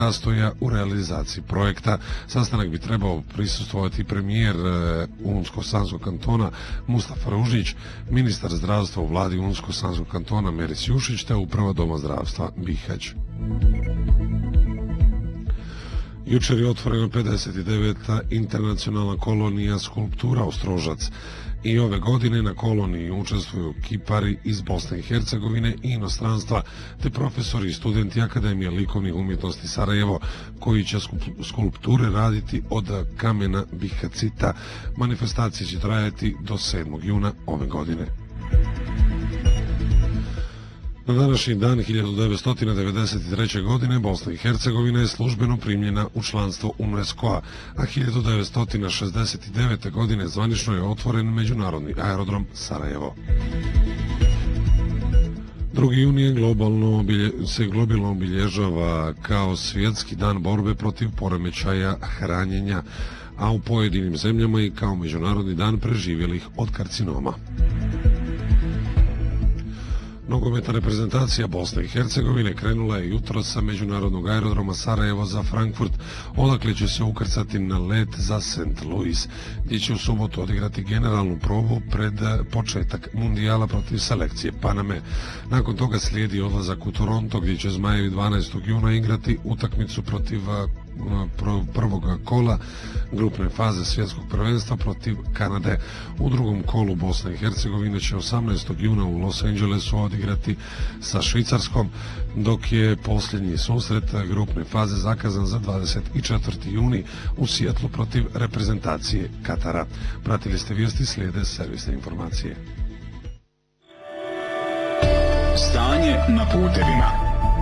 nastoja u realizaciji projekta. Sastanak bi trebao prisustvovati premijer Unsko-Sanskog kantona Mustafa Ružić, ministar zdravstva u vladi Unsko-Sanskog kantona Meris Jušić te uprava Doma zdravstva Bihać. Jučer je otvorena 59. internacionalna kolonija skulptura Ostrožac i ove godine na koloniji učestvuju kipari iz Bosne i Hercegovine i inostranstva te profesori i studenti Akademije likovnih umjetnosti Sarajevo koji će skulpture raditi od kamena bihacita. Manifestacije će trajati do 7. juna ove godine. Na današnji dan 1993. godine Bosna i Hercegovina je službeno primljena u članstvo UNESCO-a, a 1969. godine zvanično je otvoren međunarodni aerodrom Sarajevo. 2. juni se globalno obilježava kao svjetski dan borbe protiv poremećaja hranjenja, a u pojedinim zemljama i kao međunarodni dan preživjelih od karcinoma. Nogometna reprezentacija Bosne i Hercegovine krenula je jutros sa međunarodnog aerodroma Sarajevo za Frankfurt, odakle će se ukrcati na let za St. Louis, gdje će u subotu odigrati generalnu probu pred početak mundijala protiv selekcije Paname. Nakon toga slijedi odlazak u Toronto, gdje će Zmajevi 12. juna igrati utakmicu protiv prvog kola grupne faze svjetskog prvenstva protiv Kanade. U drugom kolu Bosna i Hercegovina će 18. juna u Los Angelesu odigrati sa Švicarskom, dok je posljednji susret grupne faze zakazan za 24. juni u Sijetlu protiv reprezentacije Katara. Pratili ste vijesti, slijede servisne informacije. Stanje na putevima.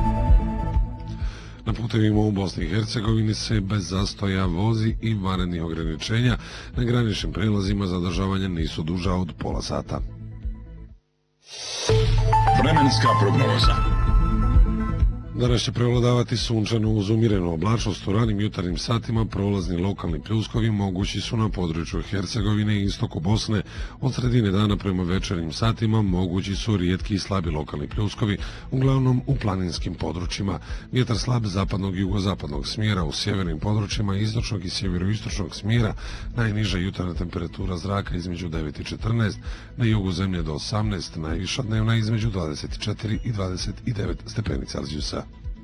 Na putevima u Bosni i Hercegovini se bez zastoja vozi i vanrednih ograničenja. Na graničnim prelazima zadržavanja nisu duža od pola sata. Vremenska prognoza. Danas će prevladavati sunčano uz umjerenu oblačnost. U ranim jutarnjim satima prolazni lokalni pljuskovi mogući su na području Hercegovine i istoku Bosne. Od sredine dana prema večernjim satima mogući su rijetki i slabi lokalni pljuskovi, uglavnom u planinskim područjima. Vjetar slab zapadnog i jugozapadnog smjera u sjevernim područjima, istočnog i sjeveroistočnog smjera. Najniža jutarnja temperatura zraka između 9 i 14, na jugu zemlje do 18, najviša dnevna između 24 i 29 stepeni Celzijusa.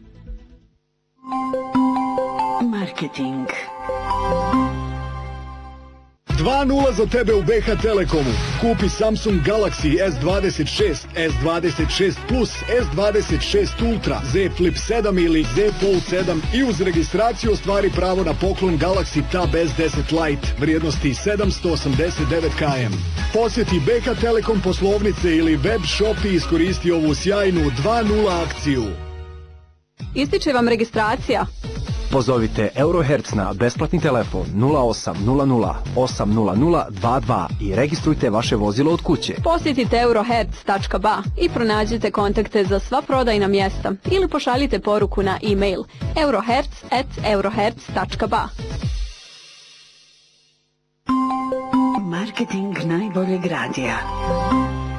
Marketing. 2:0 za tebe u BH Telekomu. Kupi Samsung Galaxy S26, S26 Plus, S26 Ultra, Z Flip 7 ili Z Fold 7 i uz registraciju ostvari pravo na poklon Galaxy Tab S10 Lite vrijednosti 789 km. Posjeti BH Telekom poslovnice ili web shop i iskoristi ovu sjajnu 2:0 akciju. Ističe vam registracija. Pozovite Eurohertz na besplatni telefon 0800 800 22 i registrujte vaše vozilo od kuće. Posjetite eurohertz.ba i pronađite kontakte za sva prodajna mjesta ili pošaljite poruku na e-mail eurohertz@eurohertz.ba. Marketing najboljeg radija.